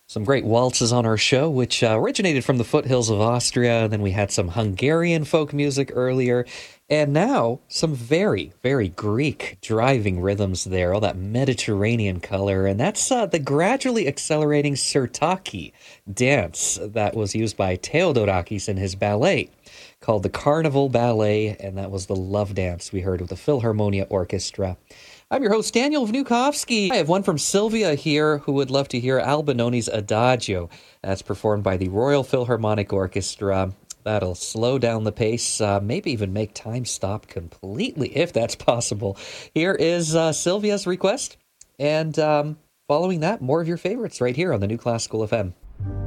Some great waltzes on our show, which originated from the foothills of Austria. Then we had some Hungarian folk music earlier. And now some very, very Greek driving rhythms there, all that Mediterranean color. And that's the gradually accelerating Sirtaki dance that was used by Theodorakis in his ballet called the Carnival Ballet. And that was the love dance we heard with the Philharmonia Orchestra. I'm your host, Daniel Vnukovsky. I have one from Sylvia here who would love to hear Albinoni's Adagio. That's performed by the Royal Philharmonic Orchestra. That'll slow down the pace, maybe even make time stop completely, if that's possible. Here is Sylvia's request, and following that, more of your favorites right here on the New Classical FM.